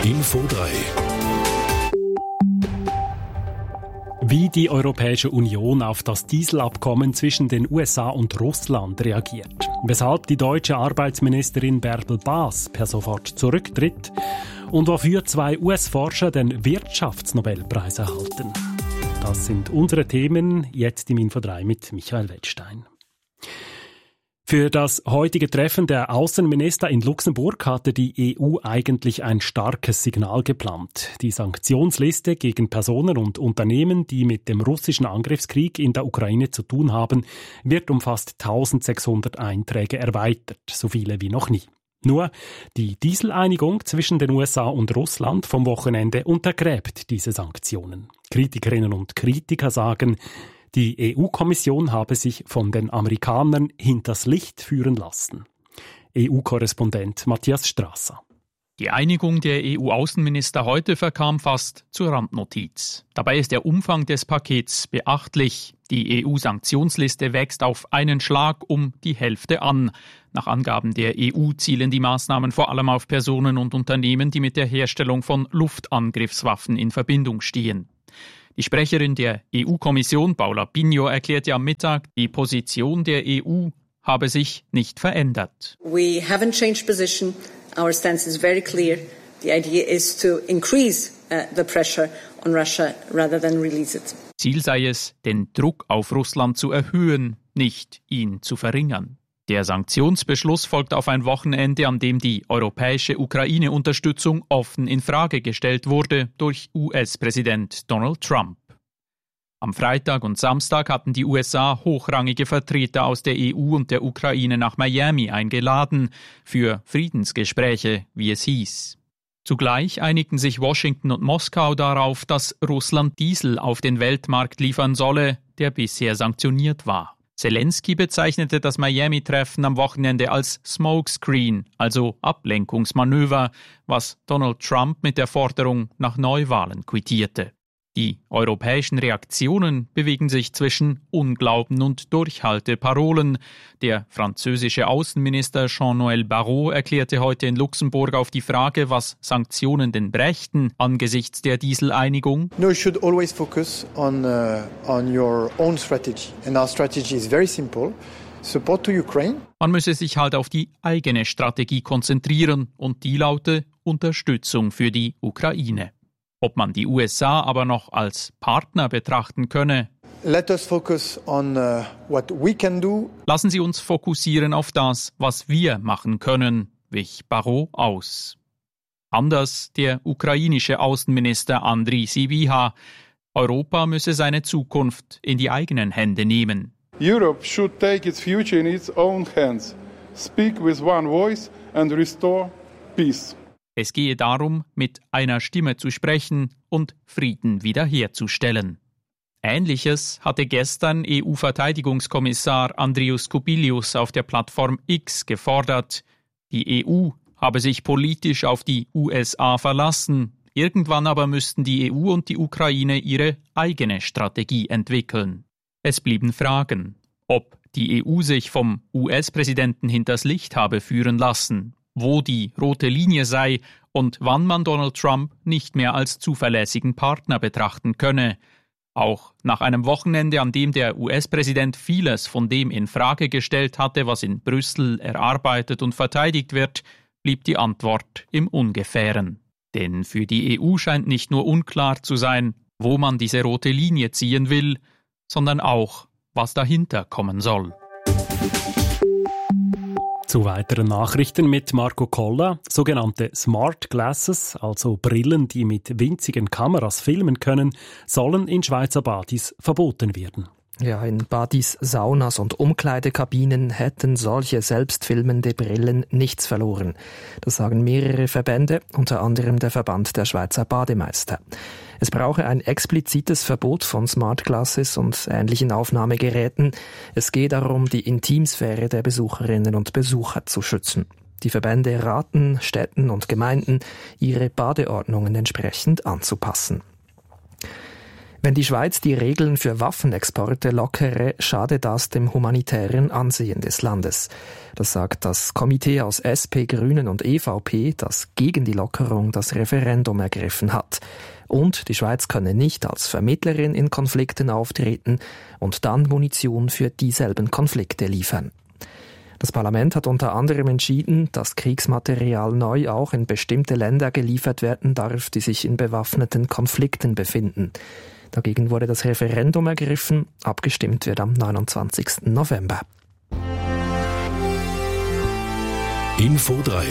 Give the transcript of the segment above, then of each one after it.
Info 3. Wie die Europäische Union auf das Dieselabkommen zwischen den USA und Russland reagiert. Weshalb die deutsche Arbeitsministerin Bärbel Baas per sofort zurücktritt und wofür 2 US-Forscher den Wirtschaftsnobelpreis erhalten. Das sind unsere Themen, jetzt im Info 3 mit Michael Wettstein. Für das heutige Treffen der Außenminister in Luxemburg hatte die EU eigentlich ein starkes Signal geplant. Die Sanktionsliste gegen Personen und Unternehmen, die mit dem russischen Angriffskrieg in der Ukraine zu tun haben, wird um fast 1600 Einträge erweitert, so viele wie noch nie. Nur die Dieseleinigung zwischen den USA und Russland vom Wochenende untergräbt diese Sanktionen. Kritikerinnen und Kritiker sagen, die EU-Kommission habe sich von den Amerikanern hinters Licht führen lassen. EU-Korrespondent Matthias Strasser. Die Einigung der EU-Außenminister heute verkam fast zur Randnotiz. Dabei ist der Umfang des Pakets beachtlich. Die EU-Sanktionsliste wächst auf einen Schlag um die Hälfte an. Nach Angaben der EU zielen die Maßnahmen vor allem auf Personen und Unternehmen, die mit der Herstellung von Luftangriffswaffen in Verbindung stehen. Die Sprecherin der EU-Kommission, Paula Pinho, erklärte am Mittag, die Position der EU habe sich nicht verändert. We haven't changed position. Our stance is very clear. The idea is to increase the pressure on Russia rather than release it. Ziel sei es, den Druck auf Russland zu erhöhen, nicht ihn zu verringern. Der Sanktionsbeschluss folgt auf ein Wochenende, an dem die europäische Ukraine-Unterstützung offen in Frage gestellt wurde durch US-Präsident Donald Trump. Am Freitag und Samstag hatten die USA hochrangige Vertreter aus der EU und der Ukraine nach Miami eingeladen für Friedensgespräche, wie es hieß. Zugleich einigten sich Washington und Moskau darauf, dass Russland Diesel auf den Weltmarkt liefern solle, der bisher sanktioniert war. Zelensky bezeichnete das Miami-Treffen am Wochenende als Smokescreen, also Ablenkungsmanöver, was Donald Trump mit der Forderung nach Neuwahlen quittierte. Die europäischen Reaktionen bewegen sich zwischen Unglauben und Durchhalteparolen. Der französische Außenminister Jean-Noël Barrot erklärte heute in Luxemburg auf die Frage, was Sanktionen denn brächten angesichts der Dieseleinigung. No, you should always focus on your own strategy. And our strategy is very simple. Support to Ukraine. Man müsse sich halt auf die eigene Strategie konzentrieren und die laute Unterstützung für die Ukraine. Ob man die USA aber noch als Partner betrachten könne. Let us focus on what we can do. Lassen Sie uns fokussieren auf das, was wir machen können, wich Barrot aus. Anders der ukrainische Außenminister Andriy Sybiha. Europa müsse seine Zukunft in die eigenen Hände nehmen. Europe should take its future in its own hands. Speak with one voice and restore peace. Es gehe darum, mit einer Stimme zu sprechen und Frieden wiederherzustellen. Ähnliches hatte gestern EU-Verteidigungskommissar Andrius Kubilius auf der Plattform X gefordert. Die EU habe sich politisch auf die USA verlassen. Irgendwann aber müssten die EU und die Ukraine ihre eigene Strategie entwickeln. Es blieben Fragen, ob die EU sich vom US-Präsidenten hinters Licht habe führen lassen, wo die rote Linie sei und wann man Donald Trump nicht mehr als zuverlässigen Partner betrachten könne. Auch nach einem Wochenende, an dem der US-Präsident vieles von dem in Frage gestellt hatte, was in Brüssel erarbeitet und verteidigt wird, blieb die Antwort im Ungefähren. Denn für die EU scheint nicht nur unklar zu sein, wo man diese rote Linie ziehen will, sondern auch, was dahinter kommen soll. Zu weiteren Nachrichten mit Marco Koller. Sogenannte Smart Glasses, also Brillen, die mit winzigen Kameras filmen können, sollen in Schweizer Badis verboten werden. Ja, in Badis, Saunas und Umkleidekabinen hätten solche selbstfilmende Brillen nichts verloren. Das sagen mehrere Verbände, unter anderem der Verband der Schweizer Bademeister. Es brauche ein explizites Verbot von Smart Glasses und ähnlichen Aufnahmegeräten. Es gehe darum, die Intimsphäre der Besucherinnen und Besucher zu schützen. Die Verbände raten Städten und Gemeinden, ihre Badeordnungen entsprechend anzupassen. Wenn die Schweiz die Regeln für Waffenexporte lockere, schade das dem humanitären Ansehen des Landes. Das sagt das Komitee aus SP, Grünen und EVP, das gegen die Lockerung das Referendum ergriffen hat. Und die Schweiz könne nicht als Vermittlerin in Konflikten auftreten und dann Munition für dieselben Konflikte liefern. Das Parlament hat unter anderem entschieden, dass Kriegsmaterial neu auch in bestimmte Länder geliefert werden darf, die sich in bewaffneten Konflikten befinden. Dagegen wurde das Referendum ergriffen. Abgestimmt wird am 29. November. Info 3.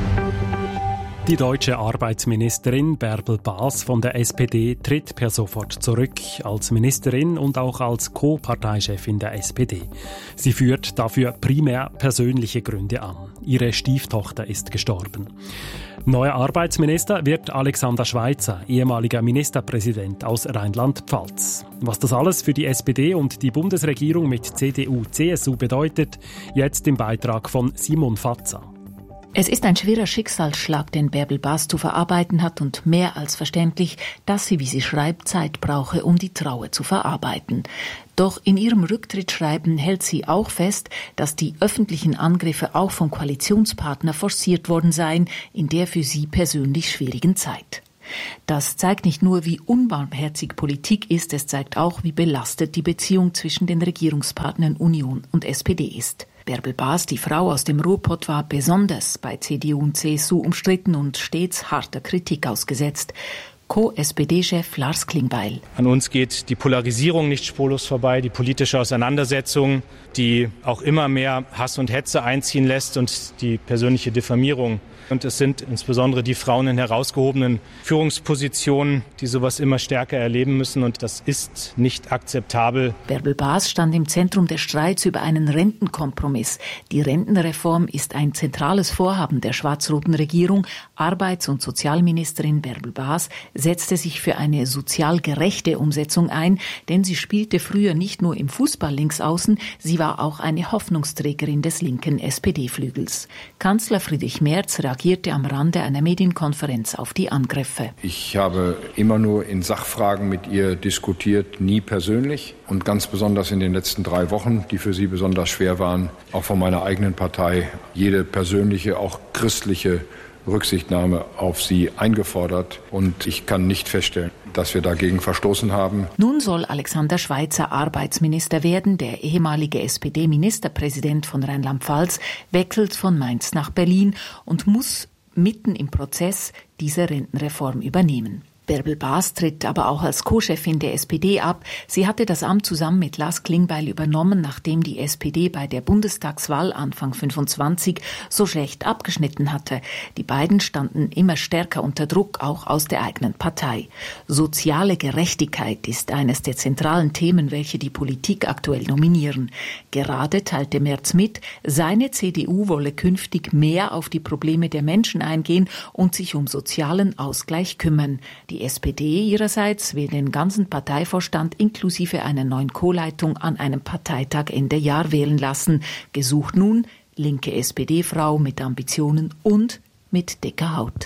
Die deutsche Arbeitsministerin Bärbel Baas von der SPD tritt per sofort zurück als Ministerin und auch als Co-Parteichefin der SPD. Sie führt dafür primär persönliche Gründe an. Ihre Stieftochter ist gestorben. Neuer Arbeitsminister wird Alexander Schweitzer, ehemaliger Ministerpräsident aus Rheinland-Pfalz. Was das alles für die SPD und die Bundesregierung mit CDU-CSU bedeutet, jetzt im Beitrag von Simon Fatza. Es ist ein schwerer Schicksalsschlag, den Bärbel Baas zu verarbeiten hat und mehr als verständlich, dass sie, wie sie schreibt, Zeit brauche, um die Trauer zu verarbeiten. Doch in ihrem Rücktrittsschreiben hält sie auch fest, dass die öffentlichen Angriffe auch vom Koalitionspartner forciert worden seien in der für sie persönlich schwierigen Zeit. Das zeigt nicht nur, wie unbarmherzig Politik ist, es zeigt auch, wie belastet die Beziehung zwischen den Regierungspartnern Union und SPD ist. Bärbel Baas, die Frau aus dem Ruhrpott, war besonders bei CDU und CSU umstritten und stets harter Kritik ausgesetzt. Co-SPD-Chef Lars Klingbeil. An uns geht die Polarisierung nicht spurlos vorbei, die politische Auseinandersetzung, die auch immer mehr Hass und Hetze einziehen lässt und die persönliche Diffamierung. Und es sind insbesondere die Frauen in herausgehobenen Führungspositionen, die sowas immer stärker erleben müssen. Und das ist nicht akzeptabel. Bärbel Baas stand im Zentrum des Streits über einen Rentenkompromiss. Die Rentenreform ist ein zentrales Vorhaben der schwarz-roten Regierung. Arbeits- und Sozialministerin Bärbel Baas setzte sich für eine sozial gerechte Umsetzung ein, denn sie spielte früher nicht nur im Fußball links außen, sie war auch eine Hoffnungsträgerin des linken SPD-Flügels. Kanzler Friedrich Merz reagierte am Rande einer Medienkonferenz auf die Angriffe. Ich habe immer nur in Sachfragen mit ihr diskutiert, nie persönlich. Und ganz besonders in den letzten 3 Wochen, die für sie besonders schwer waren, auch von meiner eigenen Partei, jede persönliche, auch christliche Rücksichtnahme auf sie eingefordert. Und ich kann nicht feststellen, dass wir dagegen verstoßen haben. Nun soll Alexander Schweitzer Arbeitsminister werden. Der ehemalige SPD-Ministerpräsident von Rheinland-Pfalz wechselt von Mainz nach Berlin und muss mitten im Prozess diese Rentenreform übernehmen. Bärbel Baas tritt aber auch als Co-Chefin der SPD ab. Sie hatte das Amt zusammen mit Lars Klingbeil übernommen, nachdem die SPD bei der Bundestagswahl Anfang 25 so schlecht abgeschnitten hatte. Die beiden standen immer stärker unter Druck, auch aus der eigenen Partei. Soziale Gerechtigkeit ist eines der zentralen Themen, welche die Politik aktuell nominieren. Gerade teilte Merz mit, seine CDU wolle künftig mehr auf die Probleme der Menschen eingehen und sich um sozialen Ausgleich kümmern. Die SPD ihrerseits will den ganzen Parteivorstand inklusive einer neuen Co-Leitung an einem Parteitag Ende Jahr wählen lassen. Gesucht nun linke SPD-Frau mit Ambitionen und mit dicker Haut.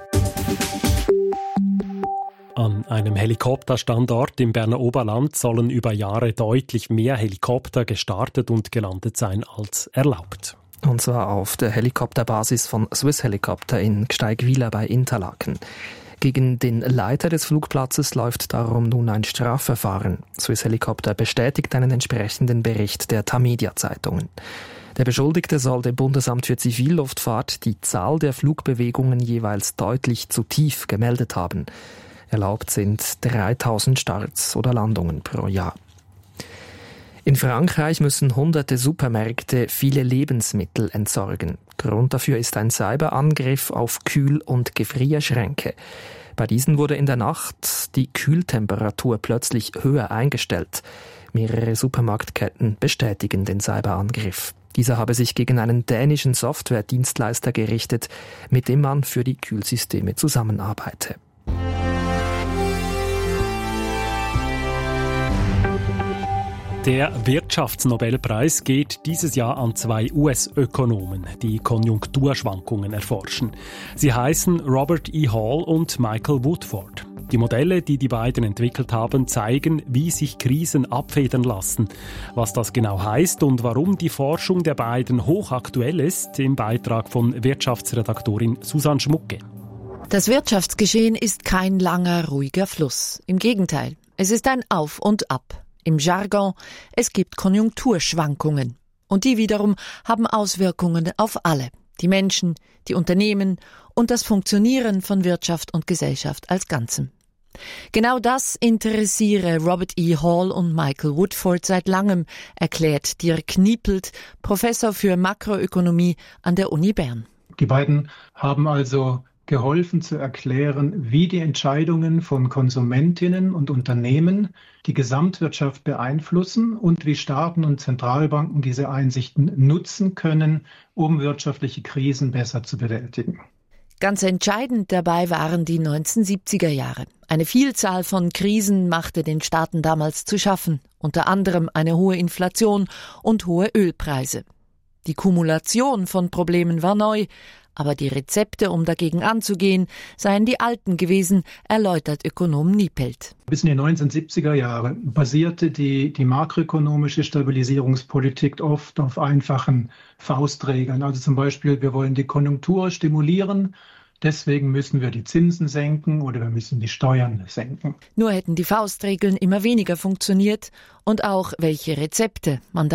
An einem Helikopterstandort im Berner Oberland sollen über Jahre deutlich mehr Helikopter gestartet und gelandet sein als erlaubt. Und zwar auf der Helikopterbasis von Swiss Helicopter in Gsteigwiller bei Interlaken. Gegen den Leiter des Flugplatzes läuft darum nun ein Strafverfahren. Swiss Helicopter bestätigt einen entsprechenden Bericht der Tamedia-Zeitungen. Der Beschuldigte soll dem Bundesamt für Zivilluftfahrt die Zahl der Flugbewegungen jeweils deutlich zu tief gemeldet haben. Erlaubt sind 3000 Starts oder Landungen pro Jahr. In Frankreich müssen hunderte Supermärkte viele Lebensmittel entsorgen. Grund dafür ist ein Cyberangriff auf Kühl- und Gefrierschränke. Bei diesen wurde in der Nacht die Kühltemperatur plötzlich höher eingestellt. Mehrere Supermarktketten bestätigen den Cyberangriff. Dieser habe sich gegen einen dänischen Softwaredienstleister gerichtet, mit dem man für die Kühlsysteme zusammenarbeite. Der Wirtschaftsnobelpreis geht dieses Jahr an 2 US-Ökonomen, die Konjunkturschwankungen erforschen. Sie heißen Robert E. Hall und Michael Woodford. Die Modelle, die die beiden entwickelt haben, zeigen, wie sich Krisen abfedern lassen. Was das genau heißt und warum die Forschung der beiden hochaktuell ist, im Beitrag von Wirtschaftsredaktorin Susanne Schmucke. Das Wirtschaftsgeschehen ist kein langer, ruhiger Fluss. Im Gegenteil, es ist ein Auf und Ab. Im Jargon, es gibt Konjunkturschwankungen. Und die wiederum haben Auswirkungen auf alle. Die Menschen, die Unternehmen und das Funktionieren von Wirtschaft und Gesellschaft als Ganzem. Genau das interessiere Robert E. Hall und Michael Woodford seit langem, erklärt Dirk Kniepelt, Professor für Makroökonomie an der Uni Bern. Die beiden haben also geholfen zu erklären, wie die Entscheidungen von Konsumentinnen und Unternehmen die Gesamtwirtschaft beeinflussen und wie Staaten und Zentralbanken diese Einsichten nutzen können, um wirtschaftliche Krisen besser zu bewältigen. Ganz entscheidend dabei waren die 1970er Jahre. Eine Vielzahl von Krisen machte den Staaten damals zu schaffen, unter anderem eine hohe Inflation und hohe Ölpreise. Die Kumulation von Problemen war neu, aber die Rezepte, um dagegen anzugehen, seien die alten gewesen, erläutert Ökonom Kniepelt. Bis in die 1970er Jahre basierte die makroökonomische Stabilisierungspolitik oft auf einfachen Faustregeln. Also zum Beispiel, wir wollen die Konjunktur stimulieren, deswegen müssen wir die Zinsen senken oder wir müssen die Steuern senken. Nur hätten die Faustregeln immer weniger funktioniert und auch welche Rezepte man